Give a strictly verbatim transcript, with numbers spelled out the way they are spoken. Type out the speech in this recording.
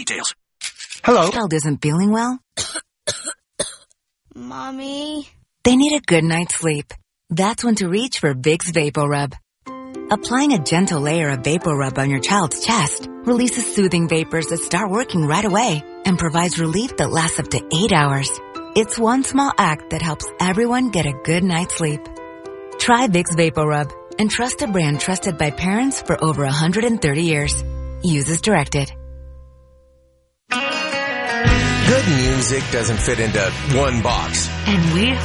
Details. Hello. Child isn't feeling well? Mommy? They need a good night's sleep. That's when to reach for Vicks VapoRub. Applying a gentle layer of VapoRub on your child's chest releases soothing vapors that start working right away and provides relief that lasts up to eight hours. It's one small act that helps everyone get a good night's sleep. Try Vicks VapoRub and trust a brand trusted by parents for over one hundred thirty years. Use as directed. Good music doesn't fit into one box. And we